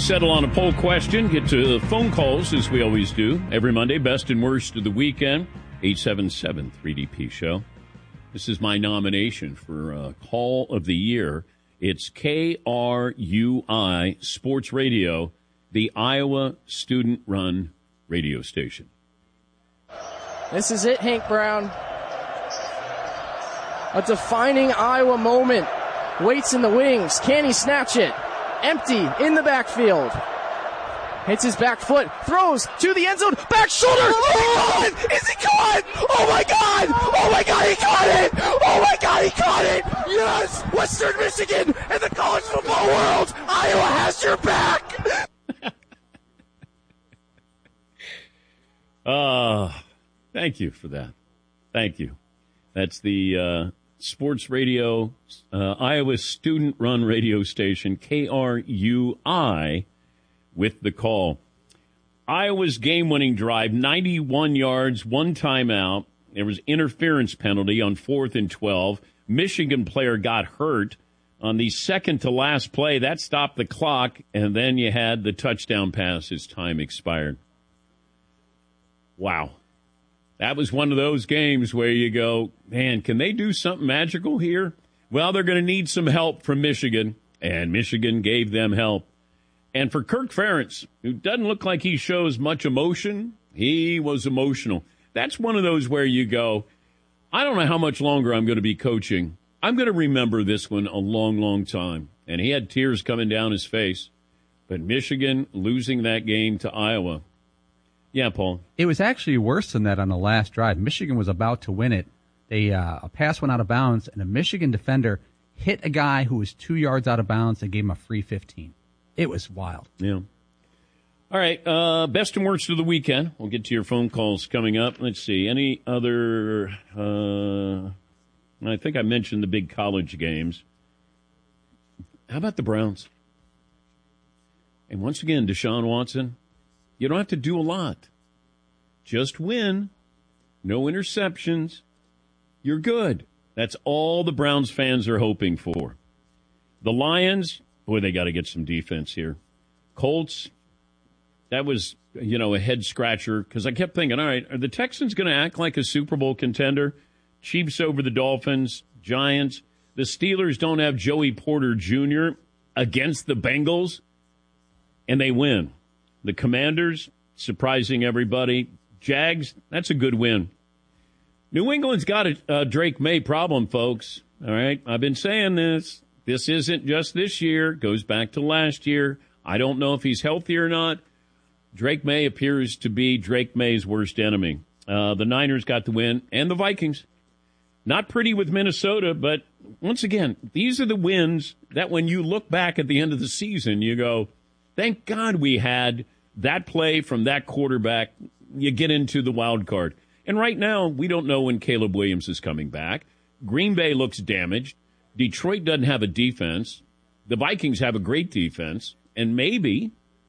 Settle on a poll question. Get to phone calls, as we always do. Every Monday, best and worst of the weekend. 877-3DP Show. This is my nomination for Call of the Year. It's KRUI Sports Radio, the Iowa student-run radio station. This is it, Hank Brown. A defining Iowa moment. Waits in the wings. Can he snatch it? Empty in the backfield. Hits his back foot. Throws to the end zone. Back shoulder. Oh, is he caught? Oh, my God. Oh, my God, he caught it. Oh, my God, he caught it. Yes. Western Michigan and the college football world. Iowa has your back. Thank you for that. Thank you. That's the Sports Radio, Iowa student-run radio station, KRUI, with the call. Iowa's game-winning drive, 91 yards, one timeout. There was interference penalty on 4th and 12. Michigan player got hurt on the second-to-last play. That stopped the clock, and then you had the touchdown pass as time expired. Wow. That was one of those games where you go, man, can they do something magical here? Well, they're going to need some help from Michigan, and Michigan gave them help. And for Kirk Ferentz, who doesn't look like he shows much emotion, he was emotional. That's one of those where you go, I don't know how much longer I'm going to be coaching. I'm going to remember this one a long, long time. And he had tears coming down his face. But Michigan losing that game to Iowa. Yeah, Paul. It was actually worse than that on the last drive. Michigan was about to win it. A pass went out of bounds, and a Michigan defender hit a guy who was 2 yards out of bounds and gave him a free 15. It was wild. Yeah. All right, best and worst of the weekend. We'll get to your phone calls coming up. Let's see. Any other, I think I mentioned the big college games. How about the Browns? And once again, Deshaun Watson, you don't have to do a lot. Just win. No interceptions. You're good. That's all the Browns fans are hoping for. The Lions, boy, they got to get some defense here. Colts, that was, a head-scratcher because I kept thinking, all right, are the Texans going to act like a Super Bowl contender? Chiefs over the Dolphins, Giants. The Steelers don't have Joey Porter Jr. against the Bengals, and they win. The Commanders, surprising everybody. Jags, that's a good win. New England's got a Drake May problem, folks. All right, I've been saying this. This isn't just this year. It goes back to last year. I don't know if he's healthy or not. Drake May appears to be Drake May's worst enemy. The Niners got the win, and the Vikings. Not pretty with Minnesota, but once again, these are the wins that when you look back at the end of the season, you go, thank God we had that play from that quarterback. You get into the wild card. And right now, we don't know when Caleb Williams is coming back. Green Bay looks damaged. Detroit doesn't have a defense. The Vikings have a great defense. And maybe,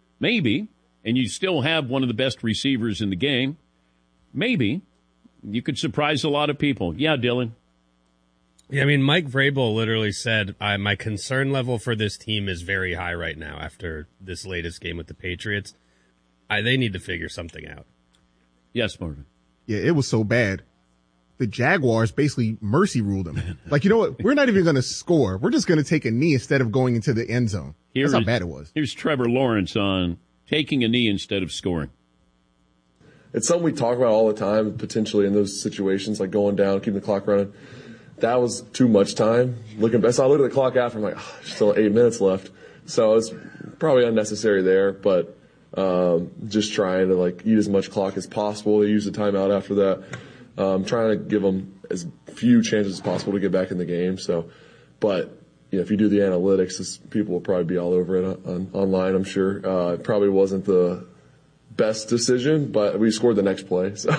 and you still have one of the best receivers in the game, maybe you could surprise a lot of people. Yeah, Dylan. Yeah, I mean, Mike Vrabel literally said, my concern level for this team is very high right now after this latest game with the Patriots. They need to figure something out. Yes, Marvin. Yeah, it was so bad. The Jaguars basically mercy ruled them. Like, you know what? We're not even going to score. We're just going to take a knee instead of going into the end zone. That's how bad it was. Here's Trevor Lawrence on taking a knee instead of scoring. It's something we talk about all the time, potentially in those situations, like going down, keeping the clock running. That was too much time. So I looked at the clock after, I'm like, still 8 minutes left. So it's probably unnecessary there, but just trying to eat as much clock as possible. They use the timeout after that. Trying to give them as few chances as possible to get back in the game. So, but if you do the analytics, people will probably be all over it online, I'm sure. It probably wasn't the best decision, but we scored the next play. So,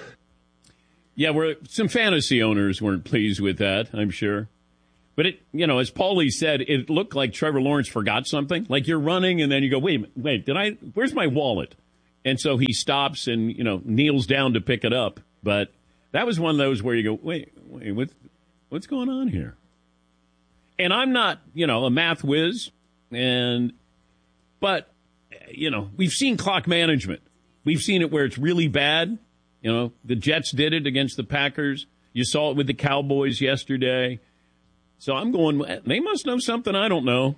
yeah, some fantasy owners weren't pleased with that, I'm sure. But as Paulie said, it looked like Trevor Lawrence forgot something. Like you're running and then you go, wait, where's my wallet? And so he stops and, kneels down to pick it up. But that was one of those where you go, wait, what's going on here? And I'm not, a math whiz, but we've seen clock management. We've seen it where it's really bad. The Jets did it against the Packers. You saw it with the Cowboys yesterday. So I'm going, they must know something I don't know.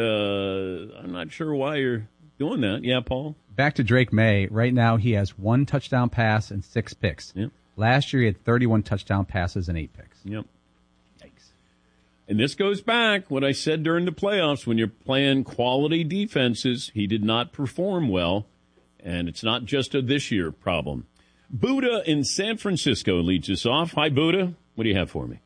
I'm not sure why you're doing that. Yeah, Paul? Back to Drake May. Right now he has 1 touchdown pass and 6 picks. Yep. Last year he had 31 touchdown passes and 8 picks. Yep. Yikes. And this goes back what I said during the playoffs. When you're playing quality defenses, he did not perform well. And it's not just a this year problem. Buddha in San Francisco leads us off. Hi, Buddha. What do you have for me?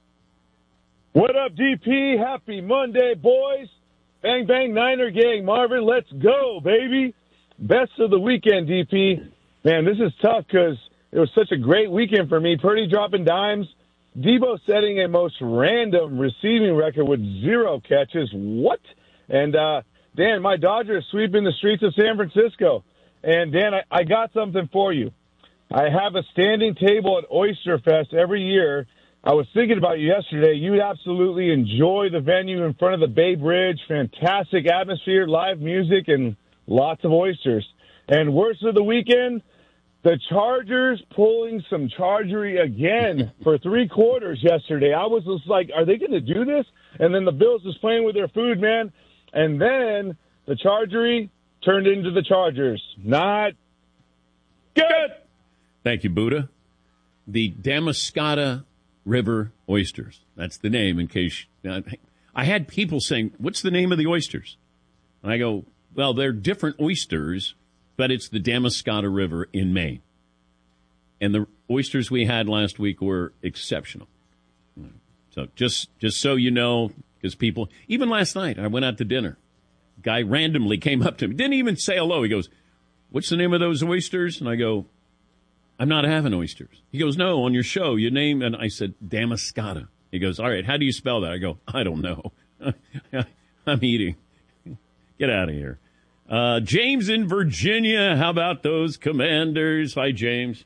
What up, DP? Happy Monday, boys. Bang, bang, Niner gang. Marvin, let's go, baby. Best of the weekend, DP. Man, this is tough because it was such a great weekend for me. Purdy dropping dimes. Debo setting a most random receiving record with 0 catches. What? And, Dan, my Dodgers sweeping the streets of San Francisco. And, Dan, I got something for you. I have a standing table at Oyster Fest every year. I was thinking about you yesterday. You'd absolutely enjoy the venue in front of the Bay Bridge. Fantastic atmosphere, live music, and lots of oysters. And worst of the weekend, the Chargers pulling some chargery again for 3 quarters yesterday. I was just like, are they going to do this? And then the Bills was playing with their food, man. And then the chargery turned into the Chargers. Not good. Thank you, Buddha. The Damariscotta River oysters. That's the name in case. I had people saying, what's the name of the oysters? And I go, well, they're different oysters, but it's the Damariscotta River in Maine. And the oysters we had last week were exceptional. So just so you know, because people, even last night, I went out to dinner. Guy randomly came up to me, didn't even say hello. He goes, what's the name of those oysters? And I go, I'm not having oysters. He goes, no, on your show, you name, and I said, Damariscotta. He goes, all right, how do you spell that? I go, I don't know. I'm eating. Get out of here. James in Virginia, how about those Commanders? Hi, James.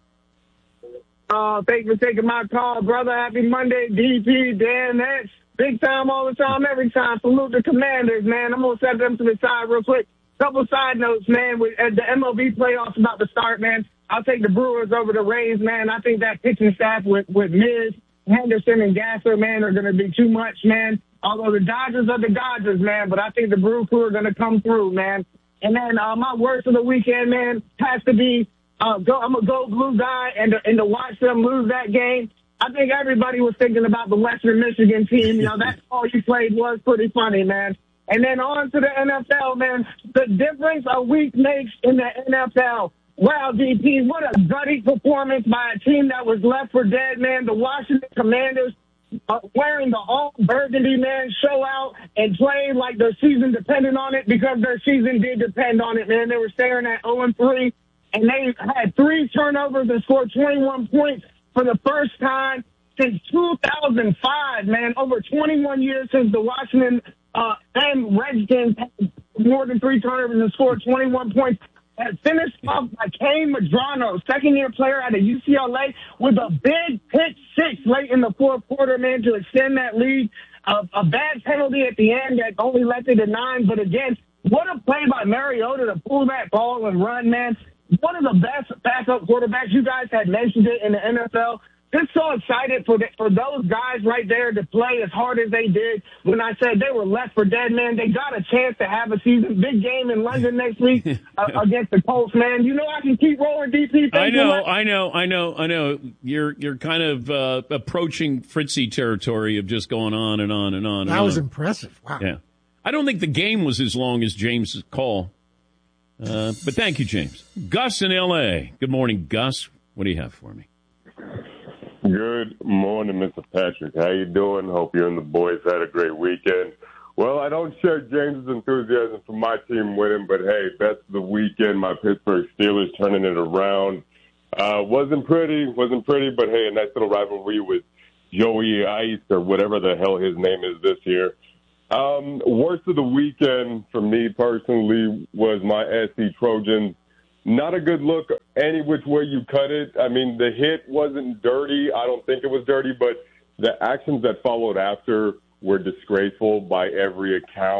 Thanks for taking my call, brother. Happy Monday, DP, Dan, Nets. Big time, all the time, every time. Salute the Commanders, man. I'm going to set them to the side real quick. Couple side notes, man. With the MLB playoffs about to start, man. I'll take the Brewers over the Rays, man. I think that pitching staff with Miz, Henderson, and Gasser, man, are going to be too much, man. Although the Dodgers are the Dodgers, man, but I think the Brew Crew are going to come through, man. And then my worst of the weekend, man, has to be I'm a go blue guy, and to watch them lose that game, I think everybody was thinking about the Western Michigan team. That's all you played was pretty funny, man. And then on to the NFL, man. The difference a week makes in the NFL. Wow, DP, what a gutty performance by a team that was left for dead, man. The Washington Commanders wearing the all burgundy, man, show out and play like their season depended on it, because their season did depend on it, man. They were staring at 0-3, and they had 3 turnovers and scored 21 points for the first time since 2005, man. Over 21 years since the Washington and Redskins had more than 3 turnovers and scored 21 points. Finished off by Kane Madrano, second-year player out of UCLA, with a big pick 6 late in the fourth quarter, man, to extend that lead. A bad penalty at the end that only led it to 9. But again, what a play by Mariota to pull that ball and run, man. One of the best backup quarterbacks. You guys had mentioned it in the NFL. Just so excited for those guys right there to play as hard as they did. When I said they were left for dead, man, they got a chance to have a season. Big game in London next week against the Colts, man. You know I can keep rolling, DP. I know. You're kind of approaching Fritzy territory of just going on and on and on. That was impressive. Wow. Yeah. I don't think the game was as long as James' call. But thank you, James. Gus in L.A. Good morning, Gus. What do you have for me? Good morning, Mr. Patrick. How you doing? Hope you and the boys had a great weekend. Well, I don't share James's enthusiasm for my team winning, but hey, best of the weekend. My Pittsburgh Steelers turning it around. Wasn't pretty, but hey, a nice little rivalry with Joey Ice or whatever the hell his name is this year. Worst of the weekend for me personally was my SC Trojans. Not a good look any which way you cut it. I mean, the hit wasn't dirty. I don't think it was dirty, but the actions that followed after were disgraceful by every account.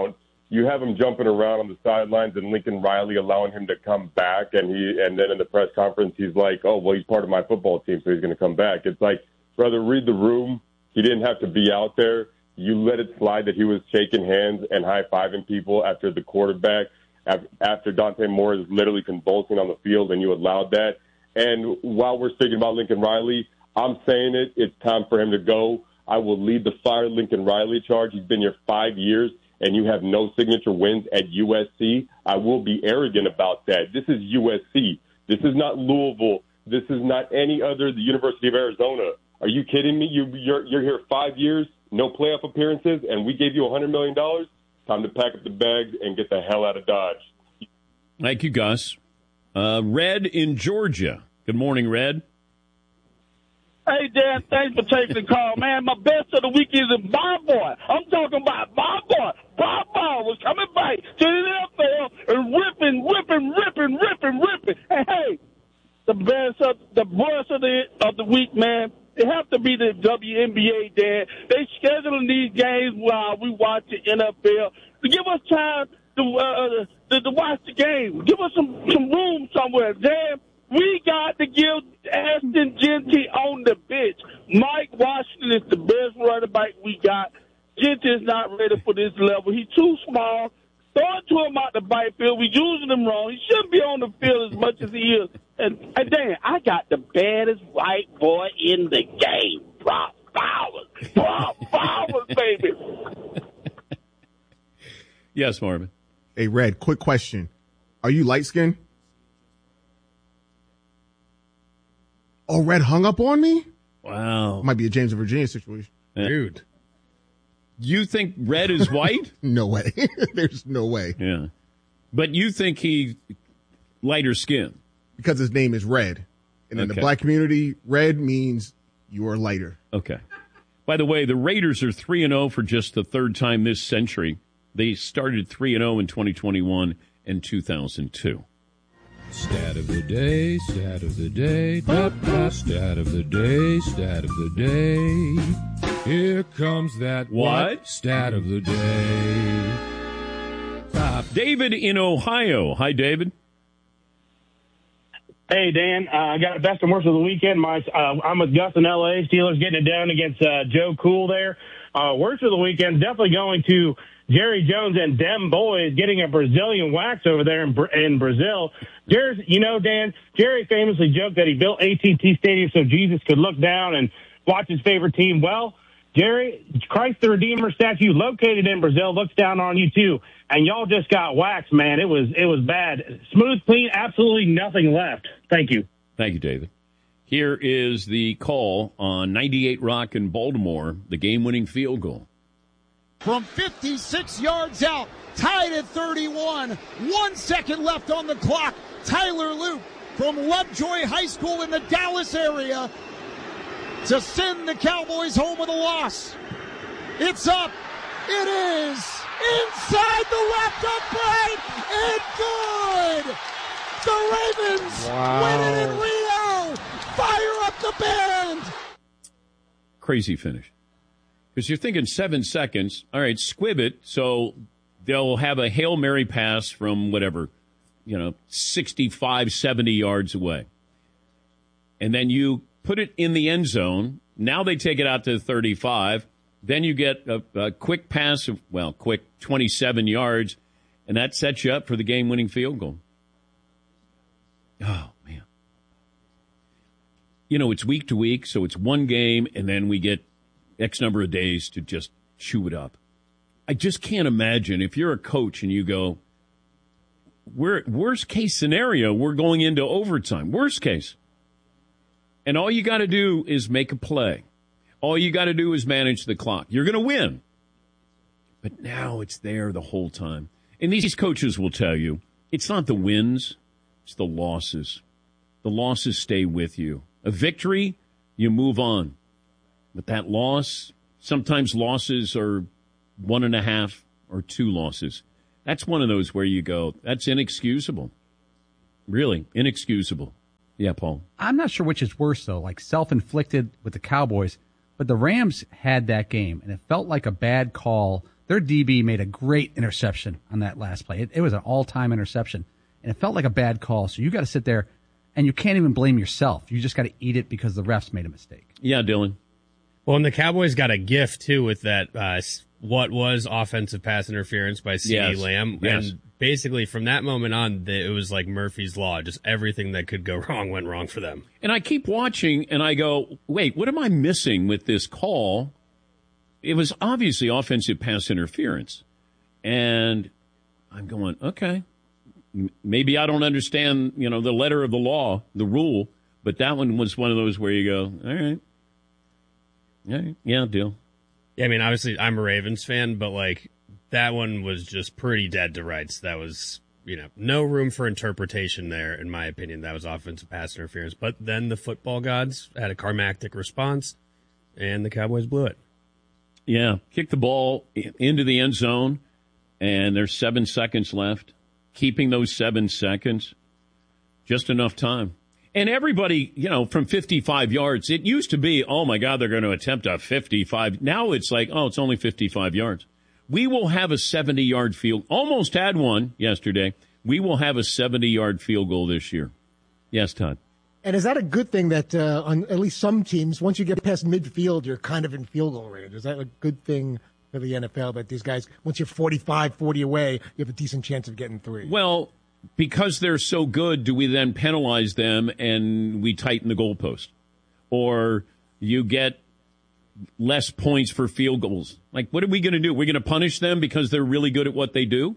you have him jumping around on the sidelines and Lincoln Riley allowing him to come back. And then in the press conference, he's like, oh, well, he's part of my football team, so he's going to come back. It's like, brother, read the room. He didn't have to be out there. You let it slide that he was shaking hands and high-fiving people after the quarterback, after Dante Moore is literally convulsing on the field, and you allowed that. And while we're speaking about Lincoln Riley, I'm saying it. It's time for him to go. I will lead the fire Lincoln Riley charge. He's been here 5 years, and you have no signature wins at USC. I will be arrogant about that. This is USC. This is not Louisville. This is not any other, the University of Arizona. Are you kidding me? You're here 5 years, no playoff appearances, and we gave you $100 million? Time to pack up the bags and get the hell out of Dodge. Thank you, Gus. Red in Georgia. Good morning, Red. Hey, Dan, thanks for taking the call. Man, my best of the week is a Bob Boy. I'm talking about Bob Boy. Bob Boy was coming back to the NFL and ripping. And, hey, the best of the week, man, it have to be the WNBA, Dan. They scheduling these games while we watch the NFL. To give us time to watch the game. Give us some room somewhere, Dan. We got to give Ashton Jeanty on the bench. Mike Washington is the best running back we got. Jeanty is not ready for this level. He's too small. Throw it to him out the backfield. We're using him wrong. He shouldn't be on the field as much as he is. And Dan, I got the baddest white boy in the game. Brock Bowers, baby. Yes, Marvin. Hey, Red, quick question. Are you light-skinned? Oh, Red hung up on me? Wow. Might be a James of Virginia situation. Dude. You think Red is white? No way. There's no way. Yeah. But you think he lighter skin? Because his name is Red. And in the black community, red means you are lighter. Okay. By the way, the Raiders are 3-0 for just the third time this century. They started 3-0 in 2021 and 2002. Stat of the day, stat of the day, stat of the day, stat of the day. Here comes that what? Stat of the day. David in Ohio. Hi, David. Hey, Dan. I got the best and worst of the weekend. I'm with Gus in L.A. Steelers getting it done against Joe Cool there. Worst of the weekend, definitely going to Jerry Jones and them boys getting a Brazilian wax over there in Brazil. Dan, Jerry famously joked that he built AT&T Stadium so Jesus could look down and watch his favorite team. Well, Jerry, Christ the Redeemer statue located in Brazil looks down on you too. And y'all just got waxed, man. It was bad. Smooth, clean, absolutely nothing left. Thank you. Thank you, David. Here is the call on 98 Rock in Baltimore, the game-winning field goal. From 56 yards out, tied at 31, 1 second left on the clock. Tyler Luke from Lovejoy High School in the Dallas area to send the Cowboys home with a loss. It's up. It is inside the left upright and good. The Ravens win it in Rio. Fire up the band. Crazy finish. Because you're thinking 7 seconds. All right, squib it. So they'll have a Hail Mary pass from whatever, 65, 70 yards away. And then you put it in the end zone. Now they take it out to 35. Then you get a quick pass of, quick 27 yards. And that sets you up for the game-winning field goal. Oh, man. It's week to week, so it's one game, and then we get X number of days to just chew it up. I just can't imagine if you're a coach and you go, worst case scenario, we're going into overtime. Worst case. And all you got to do is make a play. All you got to do is manage the clock. You're going to win. But now it's there the whole time. And these coaches will tell you, it's not the wins, it's the losses. The losses stay with you. A victory, you move on. But that loss, sometimes losses are 1.5 or 2 losses. That's one of those where you go, that's inexcusable. Really, inexcusable. Yeah, Paul. I'm not sure which is worse, though, like self-inflicted with the Cowboys. But the Rams had that game, and it felt like a bad call Their DB made a great interception on that last play. It was an all-time interception, and it felt like a bad call. So you got to sit there, and you can't even blame yourself. You just got to eat it because the refs made a mistake. Yeah, Dylan. Well, and the Cowboys got a gift, too, with that what was offensive pass interference by CeeDee Lamb. Yes. And basically, from that moment on, it was like Murphy's Law. Just everything that could go wrong went wrong for them. And I keep watching, and I go, wait, what am I missing with this call? It was obviously offensive pass interference. And I'm going, okay, maybe I don't understand, the letter of the law, the rule, but that one was one of those where you go, all right. Yeah, deal. Yeah, I mean, obviously, I'm a Ravens fan, but, that one was just pretty dead to rights. That was, no room for interpretation there, in my opinion. That was offensive pass interference. But then the football gods had a climactic response, and the Cowboys blew it. Yeah, kick the ball into the end zone, and there's 7 seconds left. Keeping those 7 seconds, just enough time. And everybody, from 55 yards, it used to be, oh, my God, they're going to attempt a 55. Now it's like, oh, it's only 55 yards. We will have a 70-yard field. Almost had one yesterday. We will have a 70-yard field goal this year. Yes, Todd. And is that a good thing that on at least some teams, once you get past midfield, you're kind of in field goal range? Is that a good thing for the NFL that these guys, once you're 45, 40 away, you have a decent chance of getting 3? Well, because they're so good, do we then penalize them and we tighten the goalpost? Or you get less points for field goals? What are we going to do? We're going to punish them because they're really good at what they do?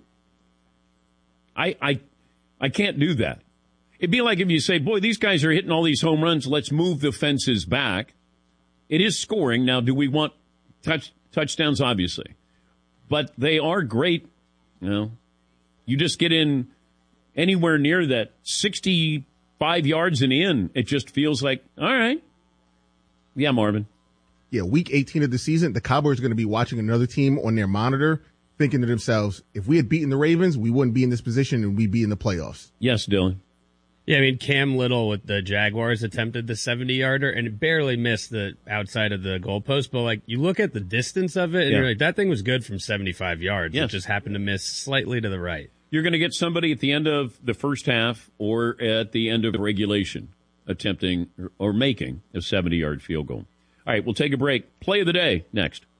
I can't do that. It'd be like if you say, boy, these guys are hitting all these home runs, let's move the fences back. It is scoring. Now, do we want touchdowns? Obviously. But they are great. You just get in anywhere near that 65 yards and in, it just feels like, all right. Yeah, Marvin. Yeah, week 18 of the season, the Cowboys are going to be watching another team on their monitor, thinking to themselves, if we had beaten the Ravens, we wouldn't be in this position and we'd be in the playoffs. Yes, Dylan. Yeah, I mean, Cam Little with the Jaguars attempted the 70-yarder and it barely missed the outside of the goalpost. But, you look at the distance of it, and you're like, that thing was good from 75 yards. Yes. It just happened to miss slightly to the right. You're going to get somebody at the end of the first half or at the end of regulation attempting or making a 70-yard field goal. All right, we'll take a break. Play of the day next.